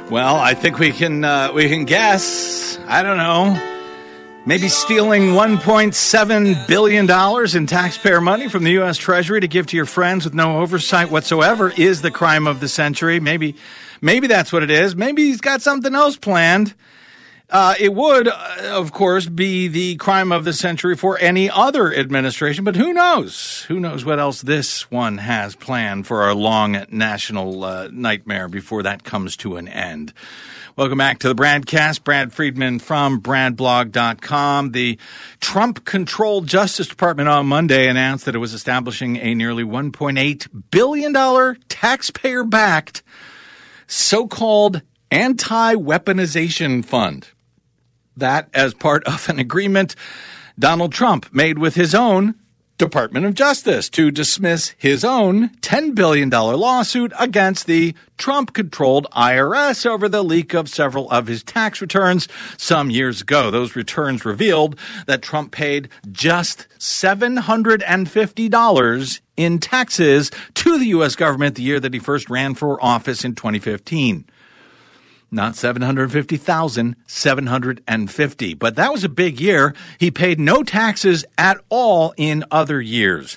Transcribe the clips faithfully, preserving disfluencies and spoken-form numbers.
Well, I think we can uh, we can guess. I don't know. Maybe stealing one point seven billion dollars in taxpayer money from the U S Treasury to give to your friends with no oversight whatsoever is the crime of the century. Maybe, maybe that's what it is. Maybe he's got something else planned. Uh, it would, uh, of course, be the crime of the century for any other administration, but who knows? Who knows what else this one has planned for our long national uh, nightmare before that comes to an end. Welcome back to the Bradcast. Brad Friedman from brad blog dot com. The Trump-controlled Justice Department on Monday announced that it was establishing a nearly one point eight billion dollars taxpayer-backed so-called anti-weaponization fund. That as part of an agreement Donald Trump made with his own Department of Justice to dismiss his own ten billion dollars lawsuit against the Trump-controlled I R S over the leak of several of his tax returns some years ago. Those returns revealed that Trump paid just seven hundred fifty dollars in taxes to the U S government the year that he first ran for office in twenty fifteen. Not seven hundred fifty thousand, seven hundred fifty. But that was a big year. He paid no taxes at all in other years.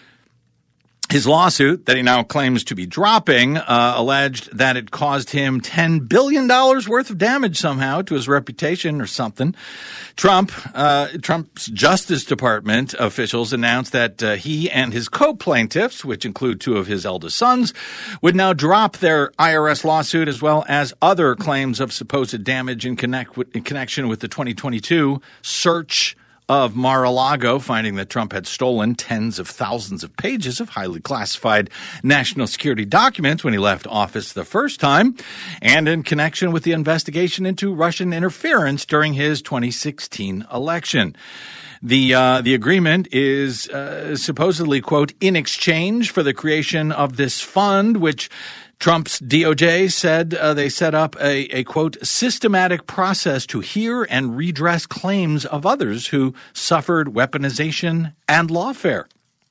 His lawsuit that he now claims to be dropping uh, alleged that it caused him ten billion dollars worth of damage somehow to his reputation or something. Trump, uh, Trump's Justice Department officials announced that uh, he and his co-plaintiffs, which include two of his eldest sons, would now drop their I R S lawsuit as well as other claims of supposed damage in, connect with, in connection with the twenty twenty-two search of Mar-a-Lago, finding that Trump had stolen tens of thousands of pages of highly classified national security documents when he left office the first time, and in connection with the investigation into Russian interference during his twenty sixteen election. The uh, the agreement is uh, supposedly, quote, in exchange for the creation of this fund, which Trump's D O J said uh, they set up a, a, quote, systematic process to hear and redress claims of others who suffered weaponization and lawfare.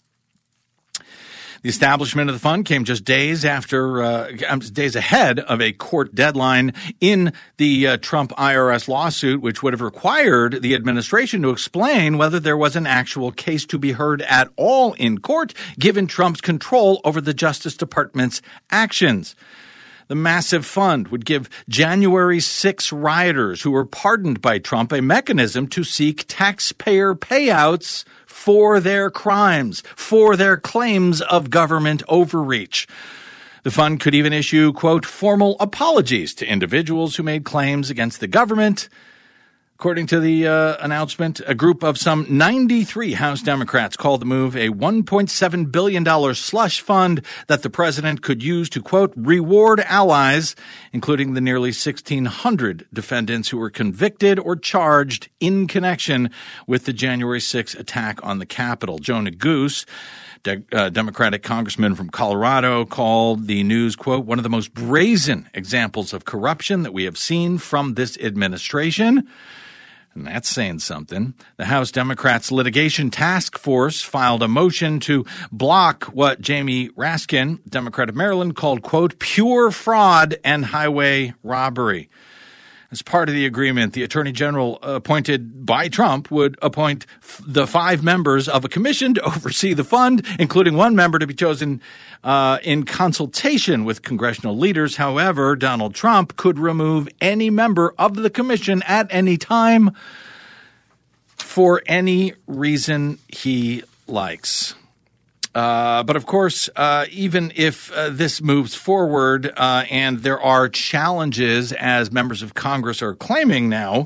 The establishment of the fund came just days after, uh, days ahead of a court deadline in the uh, Trump I R S lawsuit, which would have required the administration to explain whether there was an actual case to be heard at all in court, given Trump's control over the Justice Department's actions. The massive fund would give January sixth rioters who were pardoned by Trump a mechanism to seek taxpayer payouts for their crimes, for their claims of government overreach. The fund could even issue, quote, formal apologies to individuals who made claims against the government. According to the uh, announcement, a group of some ninety-three House Democrats called the move a one point seven billion dollars slush fund that the president could use to, quote, reward allies, including the nearly sixteen hundred defendants who were convicted or charged in connection with the January sixth attack on the Capitol. Joe Neguse, De- uh, Democratic congressman from Colorado, called the news, quote, one of the most brazen examples of corruption that we have seen from this administration. And that's saying something. The House Democrats' litigation task force filed a motion to block what Jamie Raskin, Democrat of Maryland, called, quote, pure fraud and highway robbery. As part of the agreement, the Attorney General appointed by Trump would appoint f- the five members of a commission to oversee the fund, including one member to be chosen uh, in consultation with congressional leaders. However, Donald Trump could remove any member of the commission at any time for any reason he likes. Uh, but of course, uh, even if uh, this moves forward uh, and there are challenges, as members of Congress are claiming now,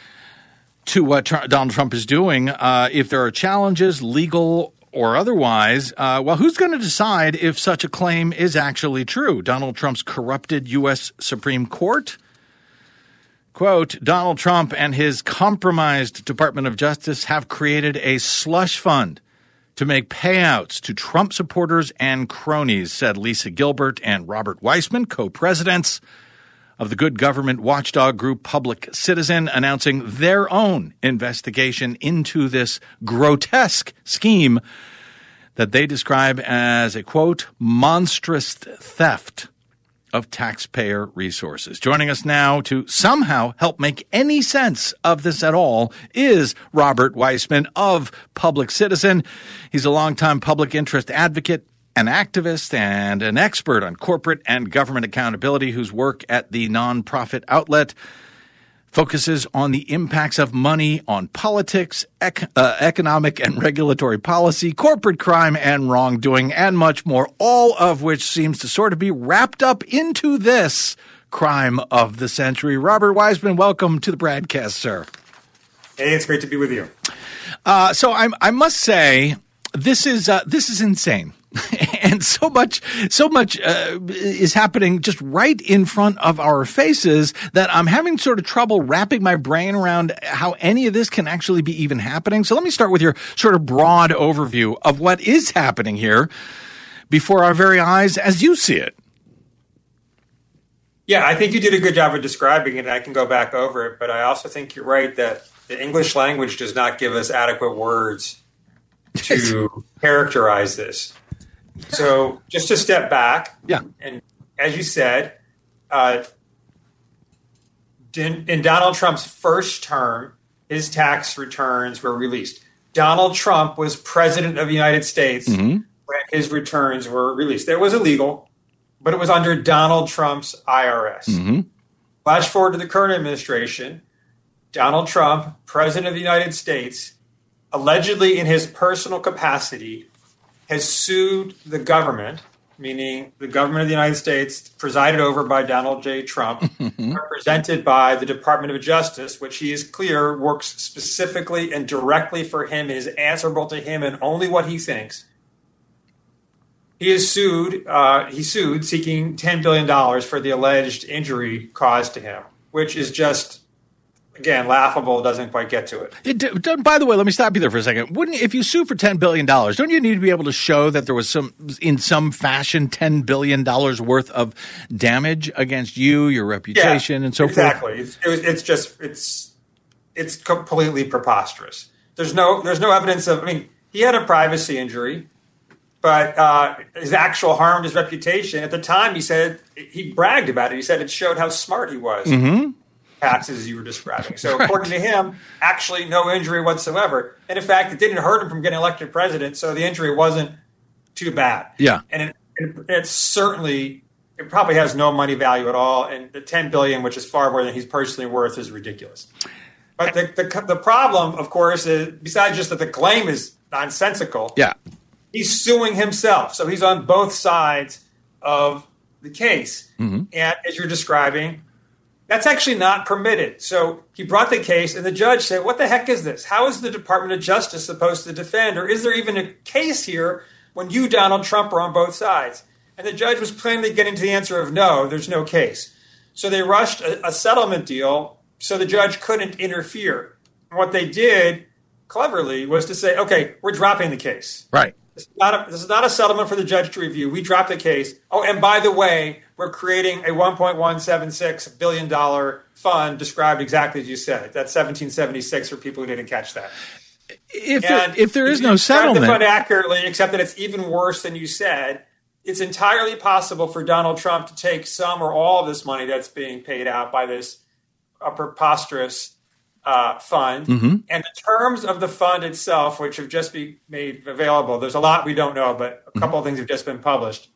to what Tr- Donald Trump is doing, uh, if there are challenges, legal or otherwise, uh, well, who's going to decide if such a claim is actually true? Donald Trump's corrupted U S Supreme Court? Quote, Donald Trump and his compromised Department of Justice have created a slush fund to make payouts to Trump supporters and cronies, said Lisa Gilbert and Robert Weissman, co-presidents of the good government watchdog group Public Citizen, announcing their own investigation into this grotesque scheme that they describe as a, quote, monstrous theft of taxpayer resources. Joining us now to somehow help make any sense of this at all is Robert Weissman of Public Citizen. He's a longtime public interest advocate, an activist, and an expert on corporate and government accountability whose work at the nonprofit outlet focuses on the impacts of money on politics, ec- uh, economic and regulatory policy, corporate crime and wrongdoing, and much more, all of which seems to sort of be wrapped up into this crime of the century. Robert Weissman, welcome to the broadcast, sir. Hey, it's great to be with you. Uh, so I, I must say, this is uh, this is insane. And so much, so much uh, is happening just right in front of our faces that I'm having sort of trouble wrapping my brain around how any of this can actually be even happening. So let me start with your sort of broad overview of what is happening here before our very eyes as you see it. Yeah, I think you did a good job of describing it, and I can go back over it. But I also think you're right that the English language does not give us adequate words to characterize this. So just to step back, yeah, and as you said, uh, in, in Donald Trump's first term, his tax returns were released. Donald Trump was president of the United States mm-hmm. when his returns were released. It was illegal, but it was under Donald Trump's I R S. Mm-hmm. Flash forward to the current administration, Donald Trump, president of the United States, allegedly in his personal capacity, has sued the government, meaning the government of the United States, presided over by Donald J. Trump, mm-hmm. represented by the Department of Justice, which he is clear works specifically and directly for him, is answerable to him and only what he thinks. He is sued. Uh, he sued, seeking ten billion dollars for the alleged injury caused to him, which is just, again, laughable, doesn't quite get to it. it. By the way, let me stop you there for a second. Wouldn't if you sue for ten billion dollars, don't you need to be able to show that there was some, in some fashion, ten billion dollars worth of damage against you, your reputation, yeah, and so exactly. forth? Exactly. It's, it's just it's it's completely preposterous. There's no there's no evidence of. I mean, he had a privacy injury, but uh, his actual harm to his reputation. At the time, he said he bragged about it. He said it showed how smart he was. Mm-hmm. Taxes you were describing. So according to him, actually no injury whatsoever. And in fact, it didn't hurt him from getting elected president, so the injury wasn't too bad. Yeah. And it, it, it's certainly, it probably has no money value at all. And the ten billion dollars, which is far more than he's personally worth, is ridiculous. But the, the, the problem, of course, is besides just that the claim is nonsensical, yeah, he's suing himself. So he's on both sides of the case. Mm-hmm. And as you're describing, that's actually not permitted. So he brought the case, and the judge said, what the heck is this? How is the Department of Justice supposed to defend? Or is there even a case here when you, Donald Trump, are on both sides? And the judge was plainly getting to the answer of no, there's no case. So they rushed a, a settlement deal so the judge couldn't interfere. And what they did, cleverly, was to say, okay, we're dropping the case. Right. This is not a, this is not a settlement for the judge to review. We dropped the case. Oh, and by the way, we're creating a one point one seven six billion dollars fund described exactly as you said. That's seventeen seventy-six for people who didn't catch that. If there, if there is no settlement. The fund accurately, except that it's even worse than you said. It's entirely possible for Donald Trump to take some or all of this money that's being paid out by this uh, preposterous uh, fund. Mm-hmm. And the terms of the fund itself, which have just been made available, there's a lot we don't know, but a couple mm-hmm. of things have just been published,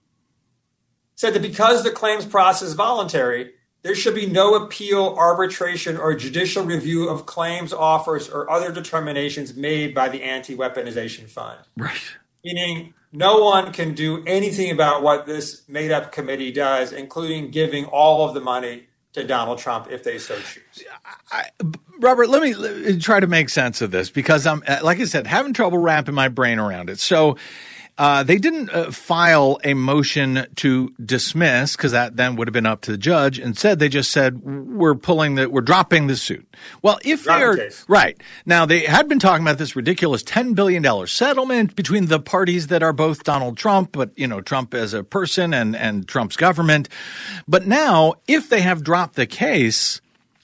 said that because the claims process is voluntary, there should be no appeal, arbitration, or judicial review of claims, offers, or other determinations made by the Anti-Weaponization Fund. Right. Meaning no one can do anything about what this made-up committee does, including giving all of the money to Donald Trump if they so choose. I, Robert, let me, let me try to make sense of this because I'm, like I said, having trouble wrapping my brain around it. So Uh, they didn't uh, file a motion to dismiss because that then would have been up to the judge. Instead, they just said, we're pulling the, we're dropping the suit. Well, if they're right now, they had been talking about this ridiculous ten billion dollars settlement between the parties that are both Donald Trump, but, you know, Trump as a person and, and Trump's government. But now, if they have dropped the case,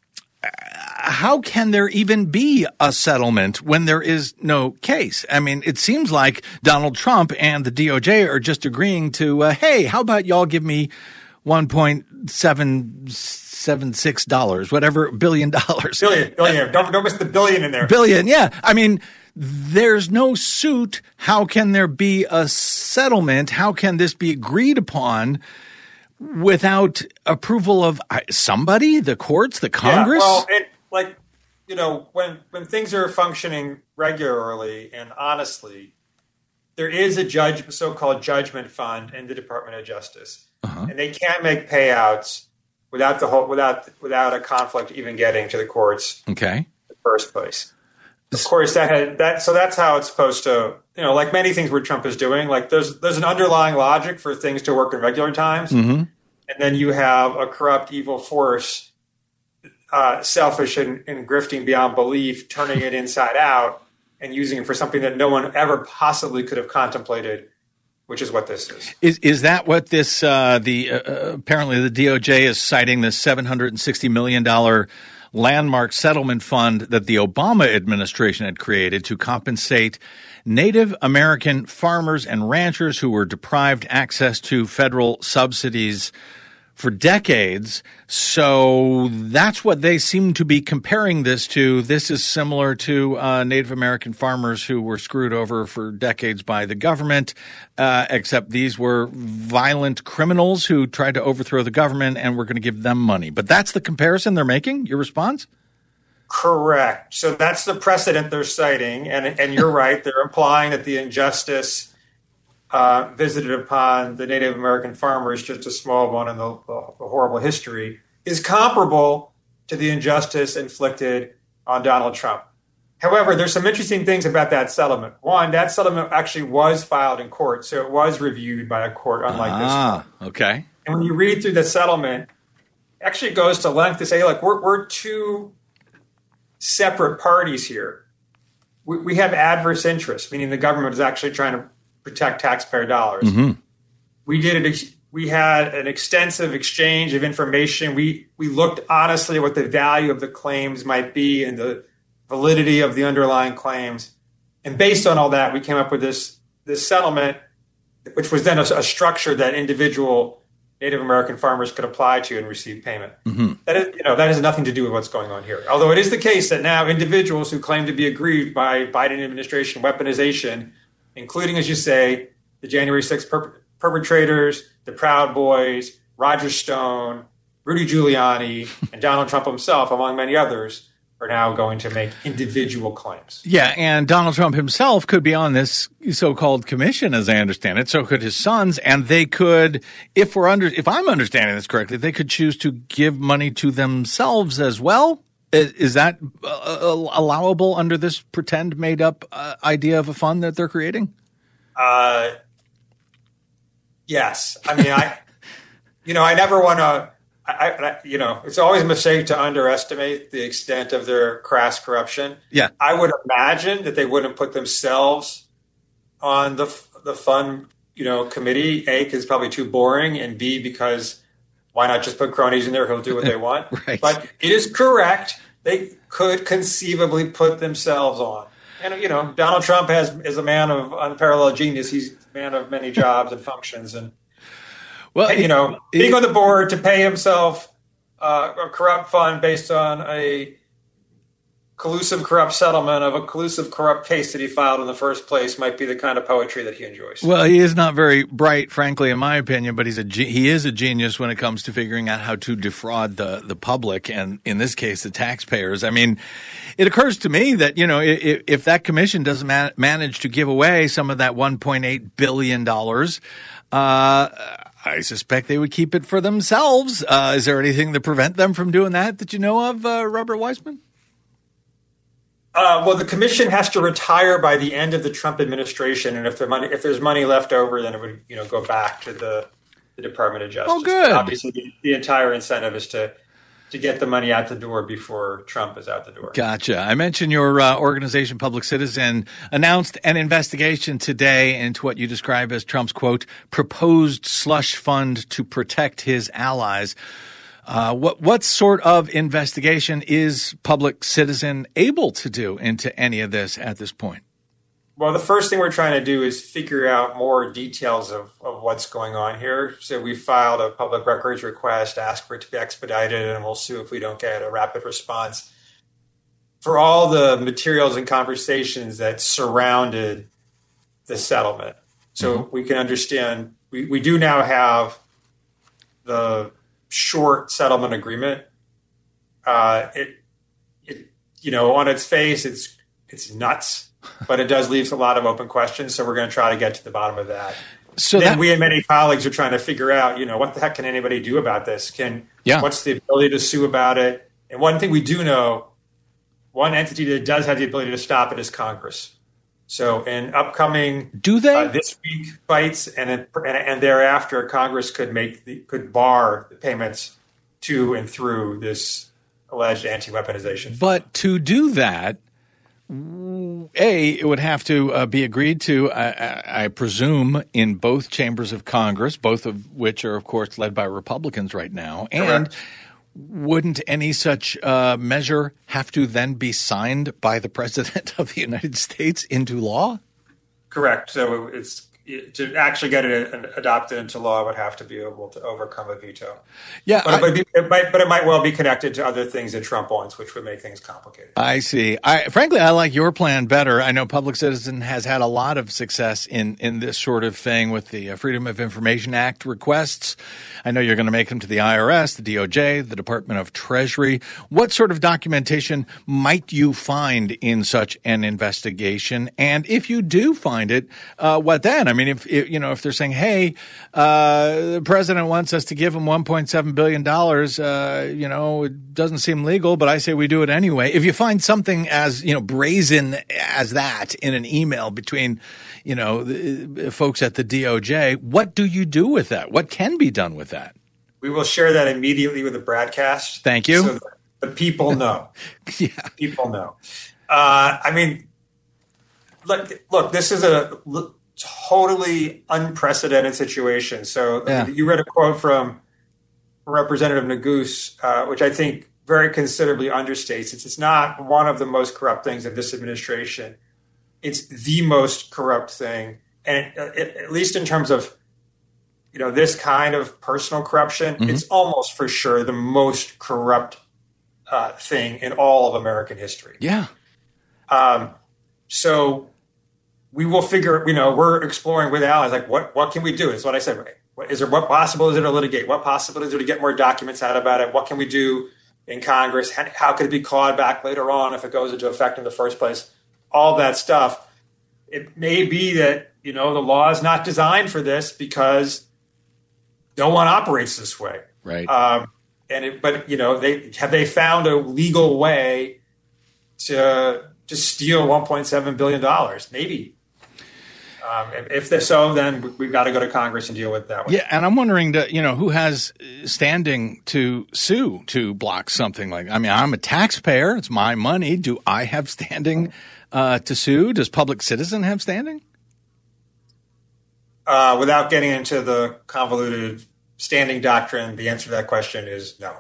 how can there even be a settlement when there is no case? I mean, it seems like Donald Trump and the D O J are just agreeing to, uh, hey, how about y'all give me one point seven seven six dollars, whatever, billion dollars. Billion, billion. Don't, don't miss the billion in there. Billion, yeah. I mean, there's no suit. How can there be a settlement? How can this be agreed upon without approval of somebody, the courts, the Congress? Yeah, well, it, like, you know, when, when things are functioning regularly and honestly, there is a judge, so-called judgment fund in the Department of Justice, uh-huh. and they can't make payouts without the whole, without without a conflict even getting to the courts. Okay, in the first place. Of course, that had that. So that's how it's supposed to. You know, like many things where Trump is doing, like there's there's an underlying logic for things to work in regular times, mm-hmm. and then you have a corrupt, evil force, uh, selfish and, and grifting beyond belief, turning it inside out and using it for something that no one ever possibly could have contemplated, which is what this is. Is is that what this, uh, the uh, apparently the D O J is citing this seven hundred sixty million dollars landmark settlement fund that the Obama administration had created to compensate Native American farmers and ranchers who were deprived access to federal subsidies for decades. So that's what they seem to be comparing this to. This is similar to uh, Native American farmers who were screwed over for decades by the government, uh, except these were violent criminals who tried to overthrow the government and were going to give them money. But that's the comparison they're making? Your response? Correct. So that's the precedent they're citing. And, and you're right. They're implying that the injustice Uh, visited upon the Native American farmers, just a small one in the, the horrible history, is comparable to the injustice inflicted on Donald Trump. However, there's some interesting things about that settlement. One, that settlement actually was filed in court, so it was reviewed by a court, unlike ah, this one. Okay. And when you read through the settlement, it actually goes to length to say, look, we're, we're two separate parties here. We, we have adverse interests, meaning the government is actually trying to protect taxpayer dollars. Mm-hmm. We did it. We had an extensive exchange of information. We we looked honestly at what the value of the claims might be and the validity of the underlying claims. And based on all that, we came up with this this settlement, which was then a, a structure that individual Native American farmers could apply to and receive payment. Mm-hmm. That is, you know, that has nothing to do with what's going on here. Although it is the case that now individuals who claim to be aggrieved by Biden administration weaponization, including, as you say, the January sixth per- perpetrators, the Proud Boys, Roger Stone, Rudy Giuliani, and Donald Trump himself, among many others, are now going to make individual claims. Yeah, and Donald Trump himself could be on this so-called commission, as I understand it. So could his sons, and they could, if we're under, if I'm understanding this correctly, they could choose to give money to themselves as well. Is that uh, allowable under this pretend made-up uh, idea of a fund that they're creating? Uh, yes. I mean, I, you know, I never want to, I, I, you know, it's always a mistake to underestimate the extent of their crass corruption. Yeah. I would imagine that they wouldn't put themselves on the the fund, you know, committee. A, because it's probably too boring, and B, because why not just put cronies in there who'll do what they want? Right. But it is correct. They could conceivably put themselves on. And, you know, Donald Trump has is a man of unparalleled genius. He's a man of many jobs and functions. And, well, and, you know, it, being on the board to pay himself uh, a corrupt fund based on a collusive corrupt settlement of a collusive corrupt case that he filed in the first place might be the kind of poetry that he enjoys. Well, he is not very bright, frankly, in my opinion, but he's a he is a genius when it comes to figuring out how to defraud the the public, and in this case, the taxpayers. I mean, it occurs to me that, you know, if, if that commission doesn't man- manage to give away some of that one point eight billion dollars, uh, I suspect they would keep it for themselves. Uh, is there anything to prevent them from doing that that you know of, uh, Robert Weissman? Uh, well, the commission has to retire by the end of the Trump administration, and if the money, if there's money left over, then it would, you know, go back to the, the Department of Justice. Oh, good. But obviously, the, the entire incentive is to to get the money out the door before Trump is out the door. Gotcha. I mentioned your uh, organization, Public Citizen, announced an investigation today into what you describe as Trump's, quote, proposed slush fund to protect his allies. Uh, what what sort of investigation is Public Citizen able to do into any of this at this point? Well, the first thing we're trying to do is figure out more details of, of what's going on here. So we filed a public records request, ask for it to be expedited, and we'll sue if we don't get a rapid response. For all the materials and conversations that surrounded the settlement. So mm-hmm. we can understand, we, we do now have the short settlement agreement. Uh, it, it, you know, on its face, it's it's nuts. But it does leave a lot of open questions, so we're going to try to get to the bottom of that. So then that, we and many colleagues are trying to figure out, you know, what the heck can anybody do about this? Can yeah. What's the ability to sue about it? And one thing we do know, one entity that does have the ability to stop it is Congress. So in upcoming do they uh, this week fights and, and and thereafter, Congress could make the, could bar the payments to and through this alleged anti-weaponization. But to do that. A, it would have to uh, be agreed to, I, I presume, in both chambers of Congress, both of which are, of course, led by Republicans right now. And Correct. Wouldn't any such uh, measure have to then be signed by the President of the United States into law? Correct. So it's to actually get it adopted into law, it would have to be able to overcome a veto. Yeah, but, I, it might be, it might, but it might well be connected to other things that Trump wants, which would make things complicated. I see. I, frankly, I like your plan better. I know Public Citizen has had a lot of success in, in this sort of thing with the Freedom of Information Act requests. I know you're going to make them to the I R S, the D O J, the Department of Treasury. What sort of documentation might you find in such an investigation? And if you do find it, uh, what then? I mean, if, if you know, if they're saying, "Hey, uh, the president wants us to give him one point seven billion dollars," uh, you know, it doesn't seem legal, but I say we do it anyway. If you find something as you know brazen as that in an email between, you know, the folks at the D O J, what do you do with that? What can be done with that? We will share that immediately with the broadcast. Thank you. So the people know. Yeah, people know. Uh, I mean, look, look, this is a totally unprecedented situation. So yeah. You read a quote from Representative Neguse, uh, which I think very considerably understates it. It's not one of the most corrupt things of this administration. It's the most corrupt thing. And it, it, at least in terms of, you know, this kind of personal corruption, mm-hmm. it's almost for sure the most corrupt uh, thing in all of American history. Yeah. Um, so we will figure, you know, we're exploring with allies, like, what, what can we do? It's what I said, right? What, is there, what possible is there to litigate? What possibilities are there to get more documents out about it? What can we do in Congress? How, how could it be clawed back later on if it goes into effect in the first place? All that stuff. It may be that, you know, the law is not designed for this because no one operates this way. Right. Um, and it, but, you know, they have they found a legal way to to steal one point seven billion dollars? Maybe. Um, if they're so, then we've got to go to Congress and deal with that one. Yeah, and I'm wondering, to, you know, who has standing to sue to block something like that? I mean, I'm a taxpayer. It's my money. Do I have standing uh, to sue? Does Public Citizen have standing? Uh, without getting into the convoluted standing doctrine, the answer to that question is no.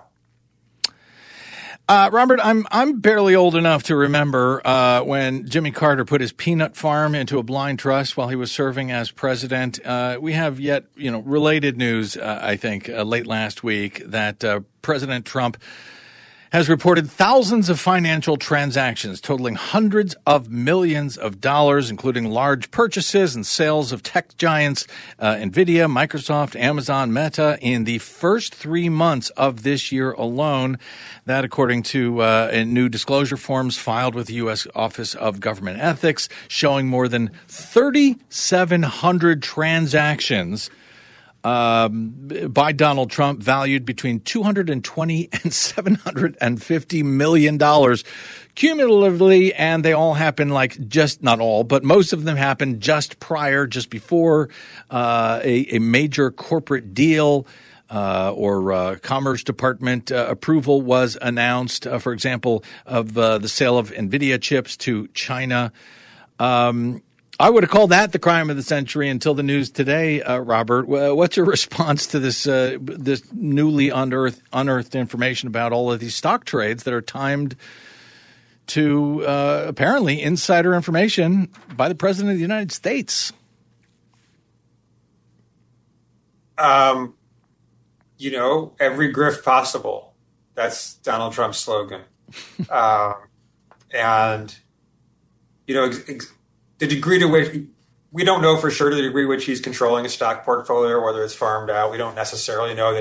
Uh, Robert, I'm I'm barely old enough to remember uh, when Jimmy Carter put his peanut farm into a blind trust while he was serving as president. Uh, we have yet, you know, related news, uh, I think, uh, late last week that uh, President Trump has reported thousands of financial transactions totaling hundreds of millions of dollars, including large purchases and sales of tech giants uh, NVIDIA, Microsoft, Amazon, Meta in the first three months of this year alone. That, according to uh, new disclosure forms filed with the U S Office of Government Ethics, showing more than thirty-seven hundred transactions Um, by Donald Trump, valued between two hundred twenty and seven hundred fifty million dollars cumulatively, and they all happen like just not all, but most of them happened just prior, just before uh, a, a major corporate deal uh, or uh, Commerce Department uh, approval was announced. Uh, for example, of uh, the sale of NVIDIA chips to China. Um, I would have called that the crime of the century until the news today, uh, Robert. What's your response to this uh, this newly unearthed, unearthed information about all of these stock trades that are timed to uh, apparently insider information by the President of the United States. Um, you know, every grift possible. That's Donald Trump's slogan. um, and, you know, ex- ex- the degree to which we don't know for sure the degree to which he's controlling a stock portfolio, whether it's farmed out. We don't necessarily know that